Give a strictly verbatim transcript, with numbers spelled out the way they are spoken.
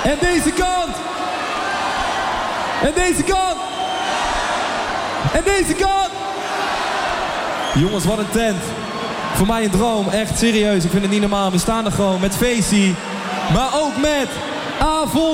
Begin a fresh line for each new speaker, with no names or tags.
En deze kant. En deze kant. En deze kant. Jongens, wat een tent. Voor mij een droom, echt serieus. Ik vind het niet normaal. We staan er gewoon met feestie. Maar ook met avond.